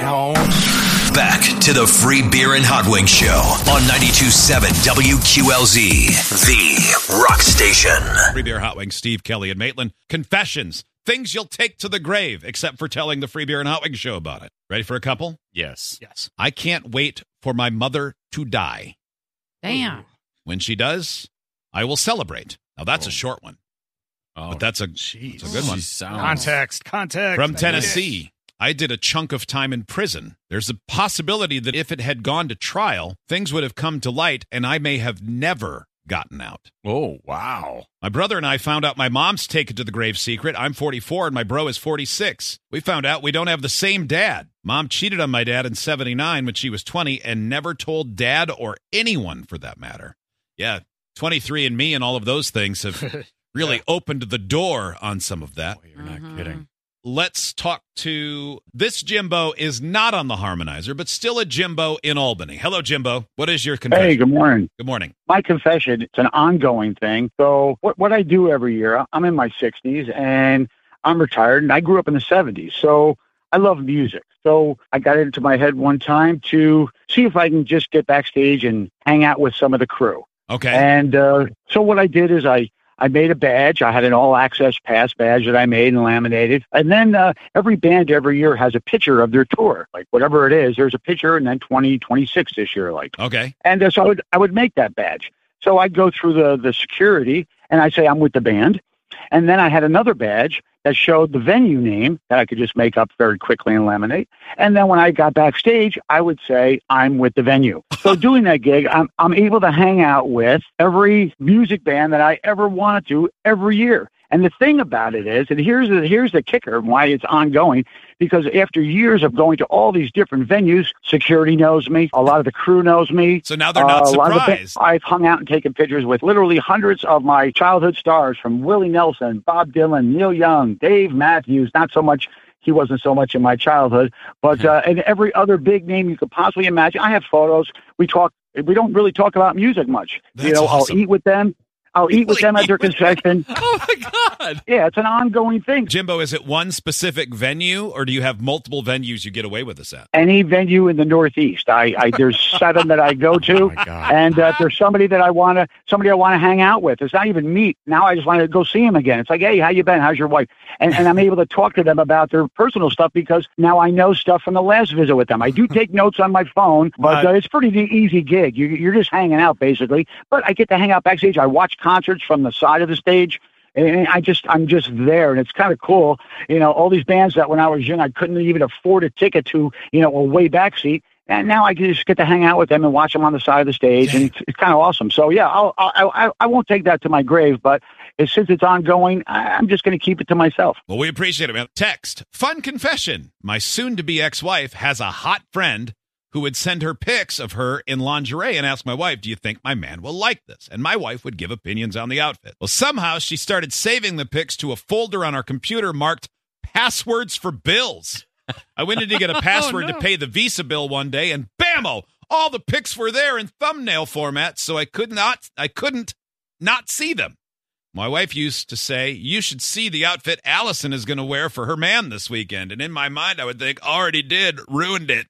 No. Back to the Free Beer and Hot Wings Show on 92.7 WQLZ, the rock station. Free Beer, Hot Wings, Steve, Kelly, and Maitland. Confessions. Things you'll take to the grave, except for telling the Free Beer and Hot Wings Show about it. Ready for a couple? Yes. I can't wait for my mother to die. Damn. When she does, I will celebrate. Now, that's a short one. But that's a good one. Context. From Tennessee. I did a chunk of time in prison. There's a possibility that if it had gone to trial, things would have come to light, and I may have never gotten out. Oh, wow. My brother and I found out my mom's taken to the grave secret. I'm 44 and my bro is 46. We found out we don't have the same dad. Mom cheated on my dad in 79 when she was 20 and never told dad or anyone for that matter. Yeah, 23andMe and all of those things have really opened the door on some of that. Boy, you're not kidding. Let's talk to this Jimbo is not on the harmonizer, but still a Jimbo in Albany. Hello, Jimbo. What is your confession? Hey, good morning. Good morning. My confession, it's an ongoing thing. So what I do every year, I'm in my 60s and I'm retired and I grew up in the 70s. So I love music. So I got into my head one time to see if I can just get backstage and hang out with some of the crew. Okay. And so what I did is I made a badge. I had an all-access pass badge that I made and laminated. And then every band every year has a picture of their tour. Like, whatever it is, there's a picture, and then 2026 this year. Like, okay. And so I would make that badge. So I'd go through the security, and I'd say I'm with the band. And then I had another badge that showed the venue name that I could just make up very quickly and laminate. And then when I got backstage, I would say I'm with the venue. So doing that gig, I'm able to hang out with every music band that I ever wanted to every year. And the thing about it is, and here's the kicker and why it's ongoing, because after years of going to all these different venues, security knows me, a lot of the crew knows me. So now they're not surprised. I've hung out and taken pictures with literally hundreds of my childhood stars, from Willie Nelson, Bob Dylan, Neil Young, Dave Matthews, not so much. He wasn't so much in my childhood, but and every other big name you could possibly imagine. I have photos. We don't really talk about music much. That's awesome. I'll eat with them. I'll eat with them at their concession. Oh, my God. Yeah, it's an ongoing thing. Jimbo, is it one specific venue, or do you have multiple venues you get away with this at? Any venue in the Northeast. There's 7 that I go to, Oh, my God. and if there's somebody I want to hang out with. It's not even meet. Now I just want to go see him again. It's like, hey, how you been? How's your wife? And I'm able to talk to them about their personal stuff because now I know stuff from the last visit with them. I do take notes on my phone, but it's pretty easy gig. You're just hanging out basically. But I get to hang out backstage. I watch concerts from the side of the stage. And I'm just there, and it's kind of cool. All these bands that when I was young, I couldn't even afford a ticket to, a way back seat. And now I just get to hang out with them and watch them on the side of the stage, and it's kind of awesome. So, yeah, I won't take that to my grave, but since it's ongoing, I'm just going to keep it to myself. Well, we appreciate it, man. Text, fun confession. My soon-to-be ex-wife has a hot friend who would send her pics of her in lingerie and ask my wife, do you think my man will like this? And my wife would give opinions on the outfit. Well, somehow she started saving the pics to a folder on our computer marked passwords for bills. I went in to get a password to pay the Visa bill one day, and bammo, all the pics were there in thumbnail format, so I couldn't not see them. My wife used to say, you should see the outfit Allison is going to wear for her man this weekend. And in my mind, I would think, already did, ruined it.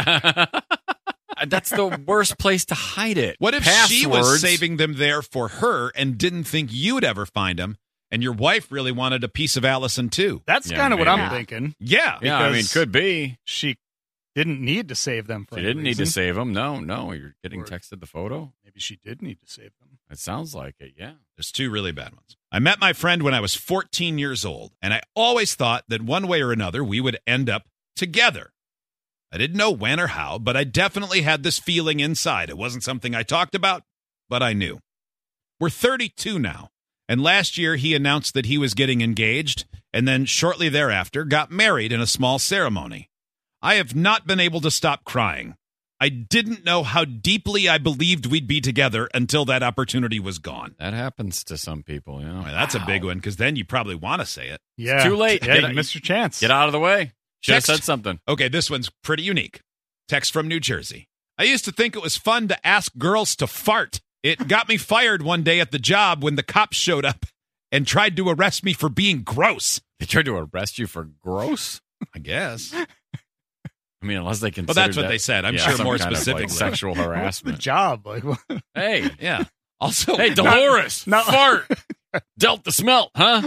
That's the worst place to hide it. What if she was saving them there for her and didn't think you'd ever find them, and your wife really wanted a piece of Allison too? That's kind of what I'm thinking. Yeah. Yeah, I mean, could be. She didn't need to save them for She didn't need to save them. No. You're getting texted the photo. Maybe she did need to save them. It sounds like it, yeah. There's 2 really bad ones. I met my friend when I was 14 years old, and I always thought that one way or another we would end up together. I didn't know when or how, but I definitely had this feeling inside. It wasn't something I talked about, but I knew. We're 32 now, and last year he announced that he was getting engaged, and then shortly thereafter got married in a small ceremony. I have not been able to stop crying. I didn't know how deeply I believed we'd be together until that opportunity was gone. That happens to some people, you know. Well, that's a big one, because then you probably want to say it. Yeah. It's too late. Yeah, you missed your chance. Get out of the way. Should have Text. said something. Okay, this one's pretty unique. Text from New Jersey. I used to think it was fun to ask girls to fart. It got me fired one day at the job when the cops showed up and tried to arrest me for being gross. They tried to arrest you for gross? I guess. I mean, unless they consider Well, that's what they said. I'm sure some more kind of, specifically. like, sexual The harassment. job. Like, Hey, Yeah. Also, hey, Dolores, not- fart. Dealt the smelt, huh?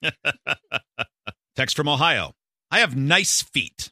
text from Ohio. I have nice feet.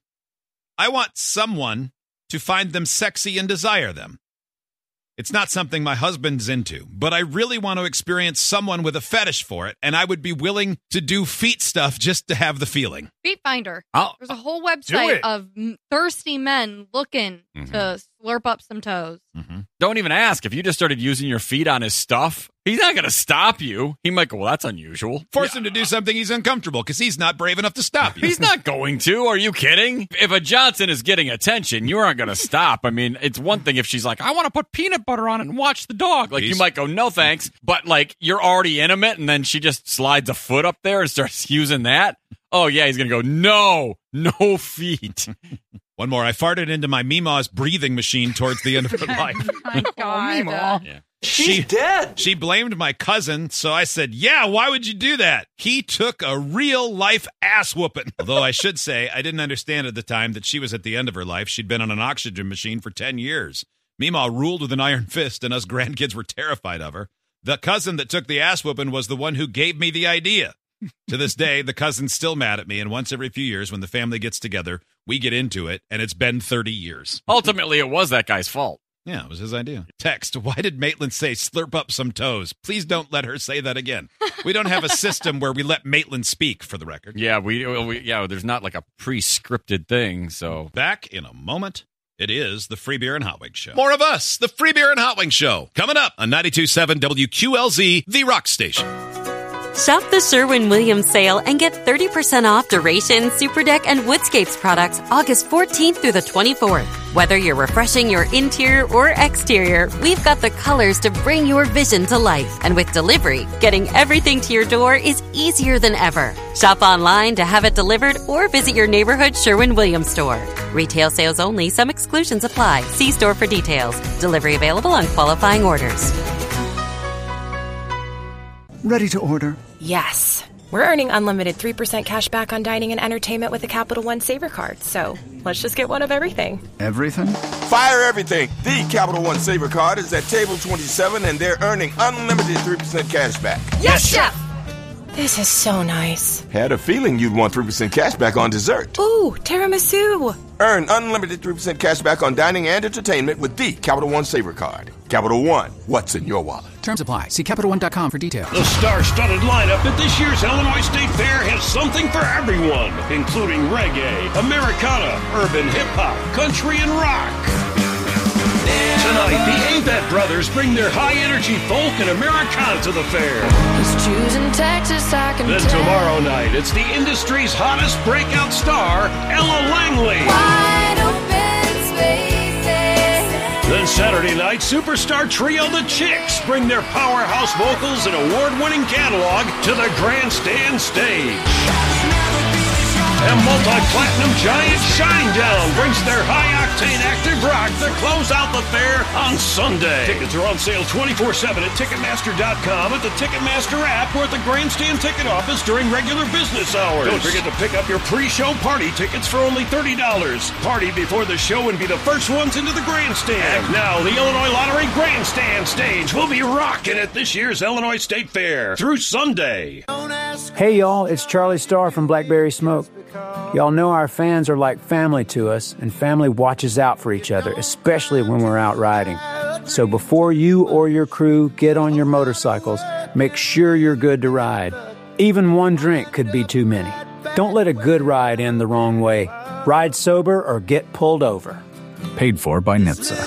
I want someone to find them sexy and desire them. It's not something my husband's into, but I really want to experience someone with a fetish for it, and I would be willing to do feet stuff just to have the feeling. Feet Finder. I'll- There's a whole Do website it. of thirsty men looking to slurp up some toes. Don't even ask. If you just started using your feet on his stuff, he's not going to stop you. He might go, well, that's unusual. Force him to do something he's uncomfortable because he's not brave enough to stop you. He's not going to. Are you kidding? If a Johnson is getting attention, you aren't going to stop. I mean, it's one thing if she's like, I want to put peanut butter on it and watch the dog. Like, you might go, no, thanks. But, like, you're already intimate, and then she just slides a foot up there and starts using that. Oh, yeah, he's going to go, no feet. One more. I farted into my Meemaw's breathing machine towards the end of her life. My God. Meemaw. She's dead. She blamed my cousin, so I said, yeah, why would you do that? He took a real-life ass whooping. Although I should say, I didn't understand at the time that she was at the end of her life. She'd been on an oxygen machine for 10 years. Meemaw ruled with an iron fist, and us grandkids were terrified of her. The cousin that took the ass whooping was the one who gave me the idea. To this day, the cousin's still mad at me, and once every few years when the family gets together, we get into it, and it's been 30 years. Ultimately, it was that guy's fault. Yeah, it was his idea. Text, why did Maitland say slurp up some toes? Please don't let her say that again. We don't have a system where we let Maitland speak, for the record. Yeah, there's not like a pre-scripted thing, so. Back in a moment. It is the Free Beer and Hot Wings Show. More of us, the Free Beer and Hot Wings Show, coming up on 92.7 WQLZ, the Rock Station. Shop the Sherwin-Williams sale and get 30% off Duration, Superdeck, and Woodscapes products August 14th through the 24th. Whether you're refreshing your interior or exterior, we've got the colors to bring your vision to life. And with delivery, getting everything to your door is easier than ever. Shop online to have it delivered or visit your neighborhood Sherwin-Williams store. Retail sales only. Some exclusions apply. See store for details. Delivery available on qualifying orders. Ready to order. Yes. We're earning unlimited 3% cash back on dining and entertainment with a Capital One Saver card. So let's just get one of everything. Everything? Fire everything. The Capital One Saver card is at table 27 and they're earning unlimited 3% cash back. Yes, Chef! This is so nice. Had a feeling you'd want 3% cash back on dessert. Ooh, tiramisu. Earn unlimited 3% cash back on dining and entertainment with the Capital One Saver card. Capital One, what's in your wallet? Terms apply. See CapitalOne.com for details. The star-studded lineup at this year's Illinois State Fair has something for everyone, including reggae, Americana, urban hip-hop, country, and rock. Tonight, the Avett Brothers bring their high-energy folk and Americana to the fair. He's choosing Texas, I can Then tell. tomorrow night, it's the industry's hottest breakout star, Ella Langley. Wide open spaces. Then Saturday night, superstar trio The Chicks bring their powerhouse vocals and award-winning catalog to the grandstand stage. And multi-platinum giant Shinedown brings their high-octane active rock to close out the fair on Sunday. Tickets are on sale 24/7 at Ticketmaster.com, at the Ticketmaster app, or at the grandstand ticket office during regular business hours. Don't forget to pick up your pre-show party tickets for only $30. Party before the show and be the first ones into the grandstand. And now, the Illinois Lottery Grandstand stage will be rocking at this year's Illinois State Fair through Sunday. Hey y'all, it's Charlie Starr from Blackberry Smoke. Y'all know our fans are like family to us, and family watches out for each other, especially when we're out riding. So before you or your crew get on your motorcycles, make sure you're good to ride. Even one drink could be too many. Don't let a good ride end the wrong way. Ride sober or get pulled over. Paid for by NHTSA.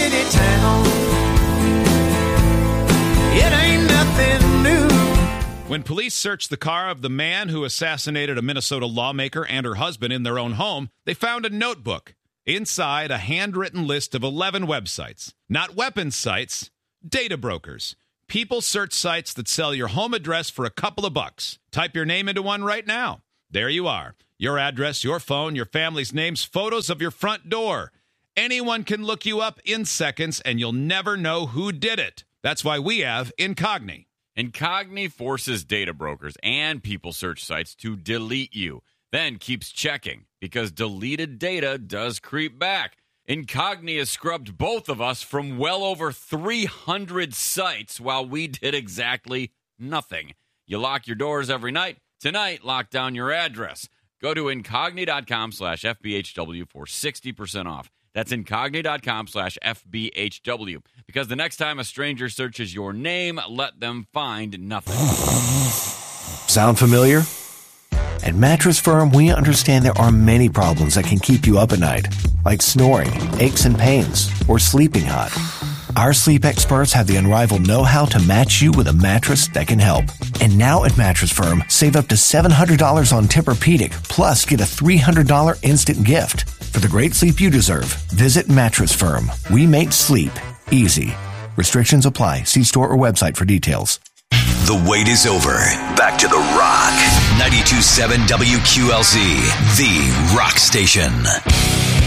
It ain't nothing new. When police searched the car of the man who assassinated a Minnesota lawmaker and her husband in their own home, they found a notebook. Inside, a handwritten list of 11 websites. Not weapons sites, data brokers. People search sites that sell your home address for a couple of bucks. Type your name into one right now. There you are. Your address, your phone, your family's names, photos of your front door. Anyone can look you up in seconds, and you'll never know who did it. That's why we have Incogni. Incogni forces data brokers and people search sites to delete you. then keeps checking because deleted data does creep back. Incogni has scrubbed both of us from well over 300 sites while we did exactly nothing. You lock your doors every night. Tonight, lock down your address. Go to incogni.com/FBHW for 60% off. That's incogni.com/FBHW. Because the next time a stranger searches your name, let them find nothing. Sound familiar? At Mattress Firm, we understand there are many problems that can keep you up at night, like snoring, aches and pains, or sleeping hot. Our sleep experts have the unrivaled know-how to match you with a mattress that can help. And now at Mattress Firm, save up to $700 on Tempur-Pedic, plus get a $300 instant gift. For the great sleep you deserve, visit Mattress Firm. We make sleep easy. Restrictions apply. See store or website for details. The wait is over. Back to The Rock. 92.7 WQLZ, the rock station.